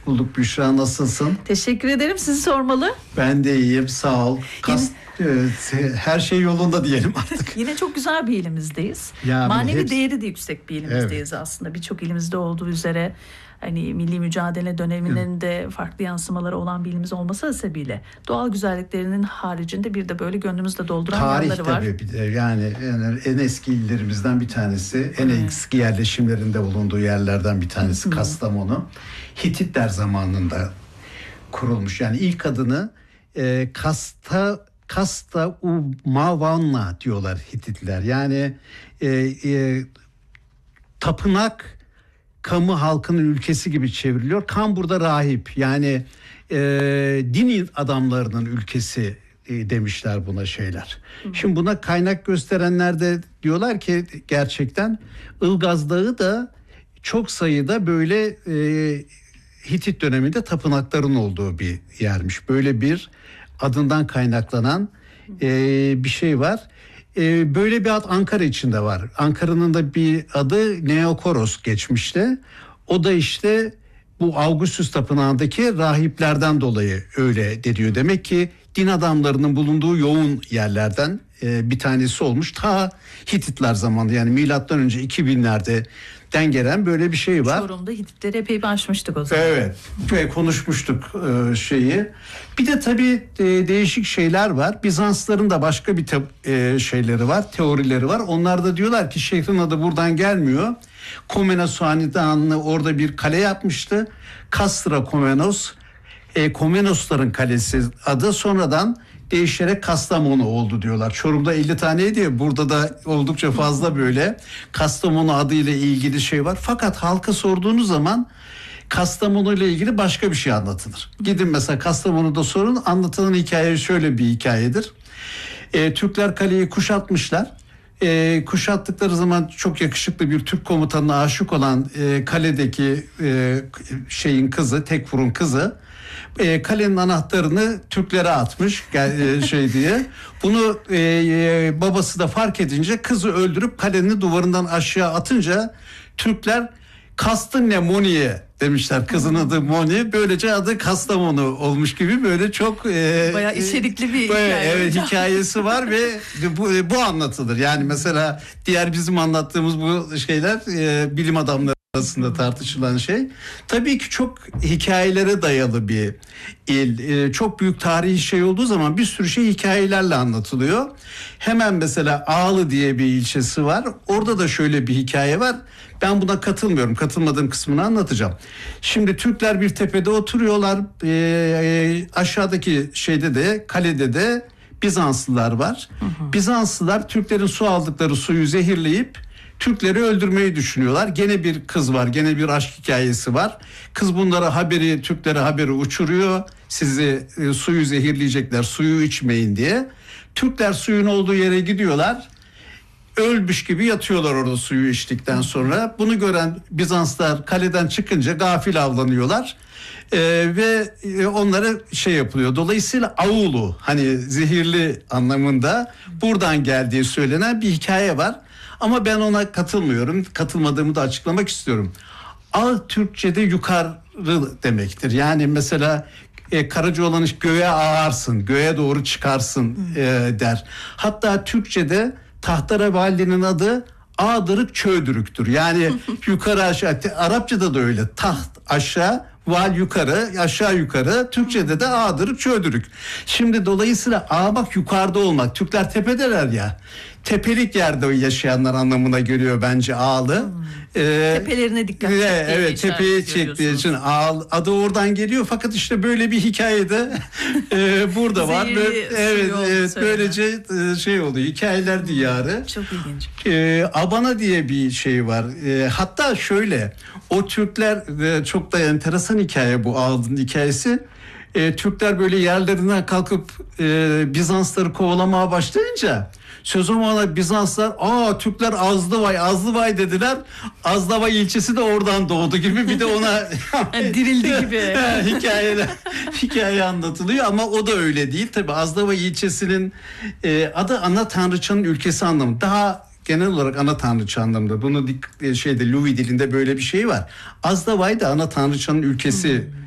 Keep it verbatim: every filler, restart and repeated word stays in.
bulduk Büşra, nasılsın? Teşekkür ederim, sizi sormalı. Ben de iyiyim, sağ ol. Kas, evet, her şey yolunda diyelim artık. Yine çok güzel bir ilimizdeyiz. Ya, manevi hepsi... değeri de yüksek bir ilimizdeyiz, evet. Aslında birçok ilimizde olduğu üzere hani milli mücadele döneminin evet. de farklı yansımaları olan bir ilimiz olması hasebiyle doğal güzelliklerinin haricinde bir de böyle gönlümüzde dolduran tarih yerleri var. Tarih tabii bir de yani, yani en eski illerimizden bir tanesi, en evet. eski yerleşimlerinde bulunduğu yerlerden bir tanesi Hı-hı. Kastamonu. Hititler zamanında kurulmuş. Yani ilk adını e, Kasta Kasta U Mavanna diyorlar Hititler. Yani e, e, tapınak kamu halkının ülkesi gibi çevriliyor. Kambur'da rahip, yani e, din adamlarının ülkesi e, demişler buna şeyler. Hı. Şimdi buna kaynak gösterenler de diyorlar ki gerçekten Ilgaz Dağı da çok sayıda böyle e, Hitit döneminde tapınakların olduğu bir yermiş. Böyle bir adından kaynaklanan e, bir şey var. E, böyle bir ad Ankara içinde var. Ankara'nın da bir adı Neokoros geçmişte. O da işte bu Augustus Tapınağı'ndaki rahiplerden dolayı öyle deniyor. Demek ki din adamlarının bulunduğu yoğun yerlerden e, bir tanesi olmuş. Ta Hititler zamanında, yani milattan önce iki binlerde den gelen böyle bir şey var. Çorum'da Hititleri epey başmıştık o zaman. Evet, ve konuşmuştuk e, şeyi. Bir de tabii e, değişik şeyler var. Bizansların da başka bir te, e, şeyleri var, teorileri var. Onlar da diyorlar ki şehrin adı buradan gelmiyor. Komnenos Hanedanı orada bir kale yapmıştı. Kastra Komnenos, e, Komnenosların kalesi adı sonradan değişerek Kastamonu oldu diyorlar. Çorum'da elli taneydi ya, burada da oldukça fazla böyle Kastamonu adıyla ilgili şey var. Fakat halka sorduğunuz zaman Kastamonu ile ilgili başka bir şey anlatılır. Gidin mesela Kastamonu'da sorun, anlatılan hikaye şöyle bir hikayedir. E, Türkler kaleyi kuşatmışlar. E, kuşattıkları zaman çok yakışıklı bir Türk komutanına aşık olan e, kaledeki e, şeyin kızı, Tekfur'un kızı E, kalenin anahtarını Türklere atmış e, şey diye. Bunu e, e, babası da fark edince kızı öldürüp kalenin duvarından aşağı atınca Türkler "Kastın ne Moni'ye" demişler. Kızın adı Moni. Böylece adı Kastamonu olmuş gibi, böyle çok e, bayağı içerikli bir bayağı, hikaye. Evet, hikayesi var ve bu, bu anlatılır. Yani mesela diğer bizim anlattığımız bu şeyler e, bilim adamları arasında tartışılan şey. Tabii ki çok hikayelere dayalı bir il. Ee, çok büyük tarihi şey olduğu zaman bir sürü şey hikayelerle anlatılıyor. Hemen mesela Ağlı diye bir ilçesi var. Orada da şöyle bir hikaye var. Ben buna katılmıyorum. Katılmadığım kısmını anlatacağım. Şimdi Türkler bir tepede oturuyorlar. Ee, aşağıdaki şeyde de, kalede de Bizanslılar var. Hı hı. Bizanslılar Türklerin su aldıkları suyu zehirleyip Türkleri öldürmeyi düşünüyorlar. Gene bir kız var, gene bir aşk hikayesi var. Kız bunlara haberi, Türklere haberi uçuruyor. Sizi e, suyu zehirleyecekler, suyu içmeyin diye. Türkler suyun olduğu yere gidiyorlar. Ölmüş gibi yatıyorlar orada suyu içtikten sonra. Bunu gören Bizanslar kaleden çıkınca gafil avlanıyorlar. Ee, ve onlara şey yapılıyor. Dolayısıyla Ağulu, hani zehirli anlamında buradan geldiği söylenen bir hikaye var. Ama ben ona katılmıyorum. Katılmadığımı da açıklamak istiyorum. Ağ Türkçe'de yukarı demektir. Yani mesela e, Karacaoğlan göğe ağarsın, göğe doğru çıkarsın e, der. Hatta Türkçe'de Tahterevalli'nin adı Ağdırık Çöğdürük'tür. Yani yukarı aşağı. Arapçada da öyle. Taht aşağı, val yukarı, aşağı yukarı. Türkçe'de de Ağdırık Çöğdürük. Şimdi dolayısıyla ağmak yukarıda olmak. Türkler tepedeler ya. Tepelik yerde yaşayanlar anlamına geliyor bence Ağlı. Hmm. Ee, Tepelerine dikkat çektiği evet, evet, tepeye çektiği için Ağlı, adı oradan geliyor. Fakat işte böyle bir hikayede e, burada var. Böyle, evet, evet böylece e, şey oluyor. Hikayeler diyarı. Çok ilginç. E, Abana diye bir şey var. E, hatta şöyle, o Türkler e, çok da enteresan hikaye bu Ağlı'nın hikayesi. E, Türkler böyle yerlerinden kalkıp e, Bizansları kovalamaya başlayınca söz o zamanlar Bizanslar aa Türkler Azlıvay Azlıvay dediler. Azlıvay ilçesi de oradan doğdu gibi, bir de ona dirildi gibi hikayeler hikaye anlatılıyor ama o da öyle değil. Tabii Azlıvay ilçesinin e, adı ana tanrıçanın ülkesi anlamı. Daha genel olarak ana tanrıça anlamında. Bunu şeyde Louis dilinde böyle bir şey var. Azlıvay da ana tanrıçanın ülkesi hmm.